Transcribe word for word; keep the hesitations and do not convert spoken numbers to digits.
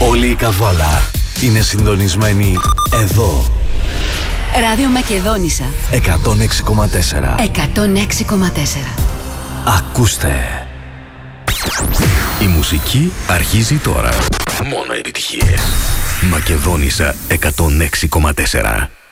Όλη η Καβάλα είναι συντονισμένη εδώ. Ράδιο Μακεδόνισσα εκατόν έξι κόμμα τέσσερα. εκατόν έξι κόμμα τέσσερα. Ακούστε. Η μουσική αρχίζει τώρα. Μόνο επιτυχίες. Μακεδόνισσα εκατόν έξι κόμμα τέσσερα.